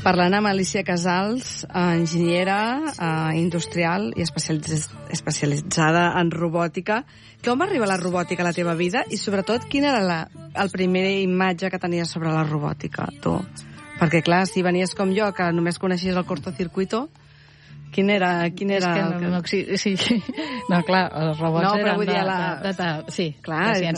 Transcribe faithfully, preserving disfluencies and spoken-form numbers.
Parlant amb Alicia Casals, enginyera eh, industrial i especialitz especialitzada en robòtica. Com va arribar la robòtica a la teva vida i, sobretot, quina era la el primera imatge que tenies sobre la robòtica, tu? Perquè, clar, si venies com jo, que només coneixies el cortocircuito, quin era... Quin era és que no, no, sí, sí. No, clar, els robots no, eren vull de, dir, la... de, de, de, sí, clar, de ciència